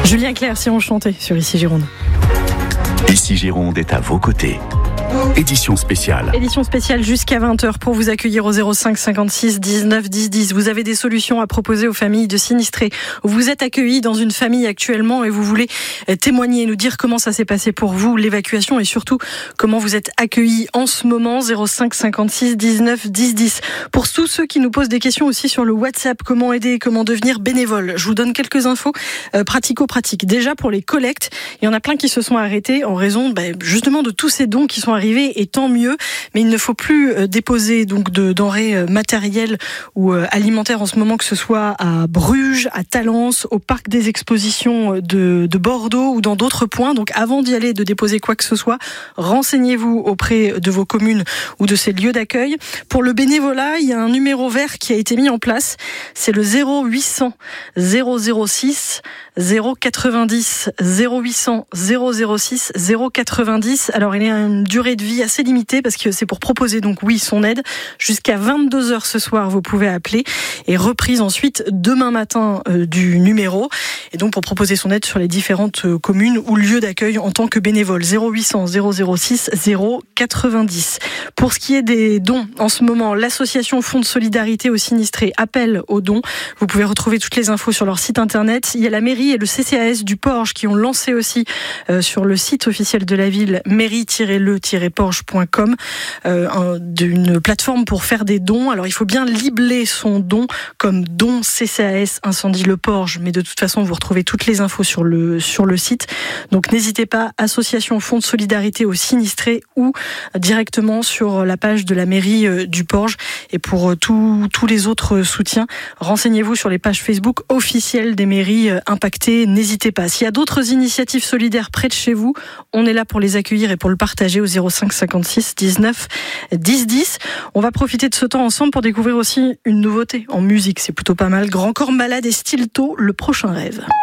Julien Clerc, si on chantait sur Ici Gironde. Ici Gironde est à vos côtés. Édition spéciale. Édition spéciale jusqu'à 20h pour vous accueillir au 05 56 19 10 10. Vous avez des solutions à proposer aux familles de sinistrés. Vous êtes accueillis dans une famille actuellement et vous voulez témoigner, nous dire comment ça s'est passé pour vous, l'évacuation, et surtout comment vous êtes accueillis en ce moment. 05 56 19 10 10. Pour tous ceux qui nous posent des questions aussi sur le WhatsApp, comment aider, comment devenir bénévole, je vous donne quelques infos pratico-pratiques. Déjà pour les collectes, il y en a plein qui se sont arrêtés en raison justement de tous ces dons qui sont arrivés, et tant mieux, mais il ne faut plus déposer donc de denrées matérielles ou alimentaires en ce moment, que ce soit à Bruges, à Talence, au parc des expositions de Bordeaux ou dans d'autres points. Donc avant d'y aller, de déposer quoi que ce soit, renseignez-vous auprès de vos communes ou de ces lieux d'accueil. Pour le bénévolat, il y a un numéro vert qui a été mis en place, c'est le 0800 006 090 0800 006 090. Alors il y a une durée de vie assez limitée parce que c'est pour proposer donc son aide jusqu'à 22h ce soir. Vous pouvez appeler, et reprise ensuite demain matin du numéro, et donc pour proposer son aide sur les différentes communes ou lieux d'accueil en tant que bénévole. 0800 006 090. Pour ce qui est des dons, en ce moment l'association Fonds de solidarité aux sinistrés appelle aux dons. Vous pouvez retrouver toutes les infos sur leur site internet. Il y a la mairie et le CCAS du Porge qui ont lancé aussi sur le site officiel de la ville, mairie-le-porge.com, d'une plateforme pour faire des dons. Alors il faut bien libeller son don comme don CCAS Incendie Le Porge, mais de toute façon vous retrouvez toutes les infos sur le site. Donc n'hésitez pas, association Fonds de solidarité aux sinistrés, ou directement sur la page de la mairie du Porge. Et pour tous les autres soutiens, renseignez-vous sur les pages Facebook officielles des mairies impactées. N'hésitez pas. S'il y a d'autres initiatives solidaires près de chez vous, on est là pour les accueillir et pour le partager au 05 56 19 10 10. On va profiter de ce temps ensemble pour découvrir aussi une nouveauté en musique. C'est plutôt pas mal. Grand Corps Malade et Stilto, Le Prochain Rêve.